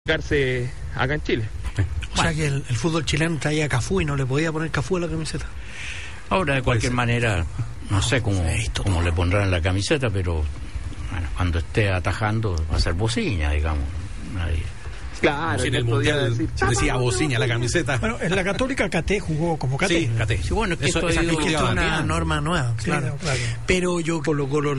acá en Chile. O sea que el fútbol chileno traía Cafú y no le podía poner Cafú a la camiseta. Ahora, de cualquier manera, no sé cómo le pondrán la camiseta, pero bueno, cuando esté atajando va a ser Bociña, digamos. Nadie. Claro, si en el mundial decía Bociña la camiseta. Bueno, en la Católica Caté jugó como Caté. Sí, Caté. Sí, bueno, es que esto es una norma nueva, claro. Pero yo Colo-Colo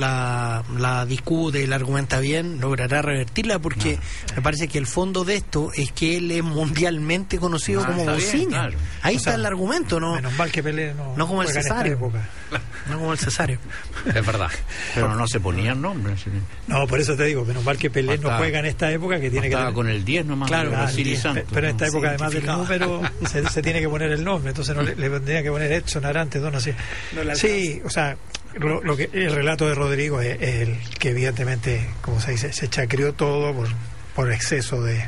la discute y la argumenta bien, logrará revertirla porque me parece que el fondo de esto es que él es mundialmente conocido como Bociña. Claro. Ahí está el argumento, ¿no? Menos mal que Pelé no como el Cesario. No como el Cesario. Es verdad. Pero no se ponían nombres. ¿Sí? No, por eso te digo, menos mal que Pelé no juega en esta época que tiene que tener... con el 10 nomás. Claro, pero en esta época además del número se tiene que poner el nombre, entonces no le tendría que poner Edson Arantes, no sé. Sí, o sea, lo que el relato de Rodrigo es el que evidentemente, como se dice, se chacrió todo por exceso de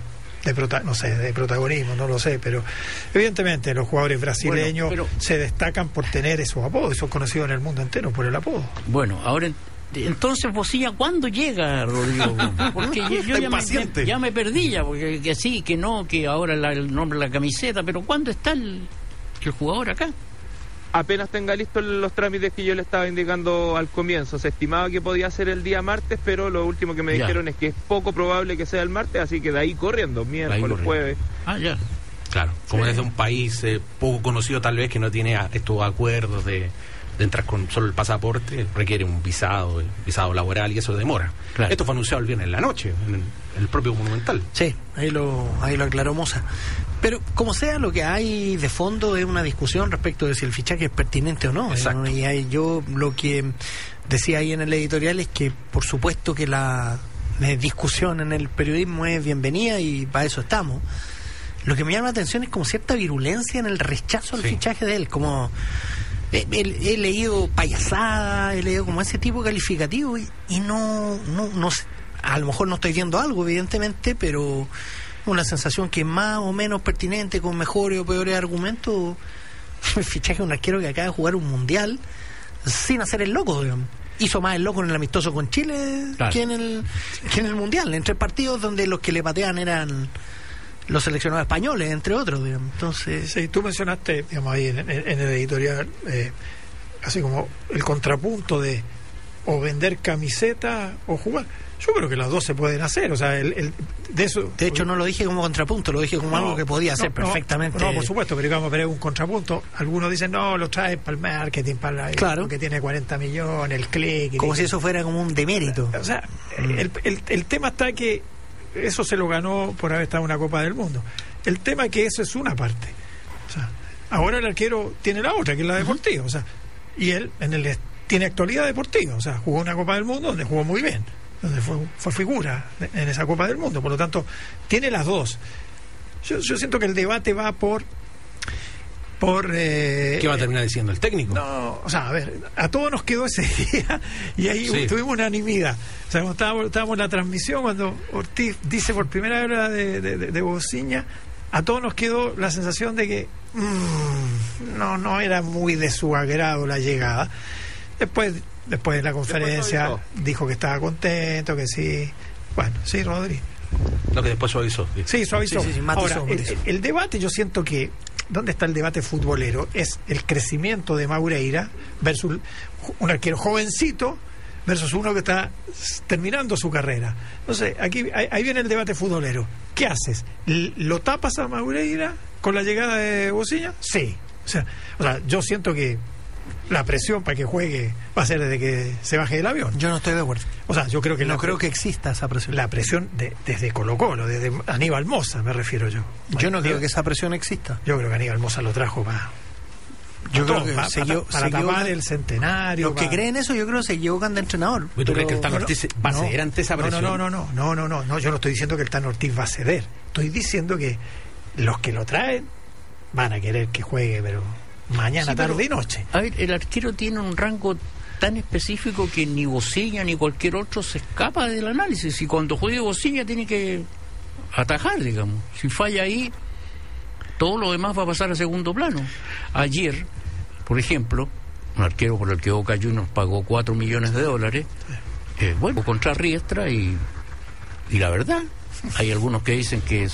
protagonismo, no lo sé, pero evidentemente los jugadores brasileños se destacan por tener esos apodos, son conocidos en el mundo entero por el apodo. Bueno, ahora entonces Bociña, ¿cuándo llega, Rodrigo? Porque yo ya me perdí ya, porque que sí, que no, que ahora el nombre de la camiseta, pero ¿cuándo está el jugador acá? Apenas tenga listos los trámites que yo le estaba indicando al comienzo. Se estimaba que podía ser el día martes, pero lo último que me dijeron es que es poco probable que sea el martes, así que de ahí corriendo, miércoles, jueves. Ya. Claro, como desde un país poco conocido tal vez, que no tiene estos acuerdos de entrar con solo el pasaporte, requiere un visado laboral y eso demora. Claro. Esto fue anunciado el viernes en la noche, en el propio Monumental. Sí, ahí lo aclaró Moza. Pero como sea, lo que hay de fondo es una discusión respecto de si el fichaje es pertinente o no. Exacto. Y yo lo que decía ahí en el editorial es que por supuesto que la discusión en el periodismo es bienvenida y para eso estamos. Lo que me llama la atención es como cierta virulencia en el rechazo al fichaje de él, como... He leído payasada, he leído como ese tipo calificativo y no sé, a lo mejor no estoy viendo algo evidentemente, pero una sensación que es más o menos pertinente, con mejores o peores argumentos, el fichaje de un arquero que acaba de jugar un mundial sin hacer el loco, digamos. Hizo más el loco en el amistoso con Chile que en el mundial, en 3 partidos donde los que le patean eran los seleccionados españoles, entre otros, digamos. Entonces, sí, tú mencionaste, digamos, ahí en el editorial, así como el contrapunto de o vender camiseta o jugar. Yo creo que las dos se pueden hacer, o sea, de eso... De hecho, no lo dije como contrapunto, lo dije como algo que podía hacer perfectamente. No, por supuesto, pero digamos, pero es un contrapunto. Algunos dicen, no, lo trae para el marketing, que tiene 40 millones, el click... Como si eso fuera como un demérito. O sea, el tema está que eso se lo ganó por haber estado en una Copa del Mundo. El tema es que eso es una parte. O sea, ahora el arquero tiene la otra, que es la deportiva. O sea, y él tiene actualidad deportiva. O sea, jugó una Copa del Mundo donde jugó muy bien, donde fue figura en esa Copa del Mundo. Por lo tanto, tiene las dos. Yo siento que el debate va por ¿qué va a terminar diciendo el técnico? No, o sea, a ver, a todos nos quedó ese día y ahí tuvimos unanimidad. O sea, cuando estábamos en la transmisión, cuando Ortiz dice por primera vez de Bociña, a todos nos quedó la sensación de que no era muy de su agrado la llegada. Después de la conferencia dijo que estaba contento, que sí. Bueno, sí, Rodri. Lo que después suavizó. Sí, suavizó. Sí, ahora, el debate, yo siento que ¿dónde está el debate futbolero? Es el crecimiento de Madureira versus un arquero jovencito versus uno que está terminando su carrera. Entonces, ahí viene el debate futbolero. ¿Qué haces? ¿Lo tapas a Madureira con la llegada de Bociña? Sí. O sea, yo siento que la presión para que juegue va a ser desde que se baje del avión. Yo no estoy de acuerdo. O sea, yo creo que no creo que exista esa presión. La presión desde Colo-Colo, desde Aníbal Moza, me refiero yo. Yo no creo que esa presión exista. Yo creo que Aníbal Moza lo trajo para tapar el centenario. Los que creen eso, yo creo que se equivocan de entrenador. ¿Tú crees que el Tan Ortiz va a ceder ante esa presión? No, yo no estoy diciendo que el Tan Ortiz va a ceder. Estoy diciendo que los que lo traen van a querer que juegue, pero mañana, tarde y noche. A ver, el arquero tiene un rango tan específico que ni Bociña ni cualquier otro se escapa del análisis. Y cuando juegue Bociña tiene que atajar, digamos. Si falla ahí, todo lo demás va a pasar a segundo plano. Ayer, por ejemplo, un arquero por el que Boca Juniors pagó $4 millones, bueno, contra Riestra y la verdad, Hay algunos que dicen que